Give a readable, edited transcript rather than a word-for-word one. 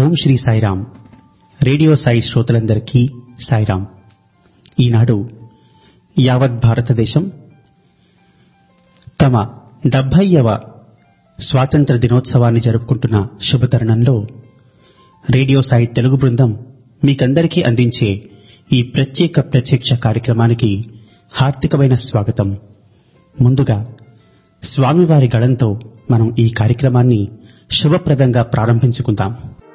ఓం Shri Sairam. Radio Sai శ్రోతలందరికీ సాయిరాం. ఈనాడు యావత్ భారతదేశం తమ 70వ స్వాతంత్ర దినోత్సవాన్ని జరుపుకుంటున్న శుభతరుణంలో రేడియో సాయి తెలుగు బృందం మీకందరికీ అందించే ఈ ప్రత్యక్ష కార్యక్రమానికి హార్దికమైన స్వాగతం. ముందుగా స్వామివారి గళంతో మనం ఈ కార్యక్రమాన్ని శుభప్రదంగా ప్రారంభించుకుందాం.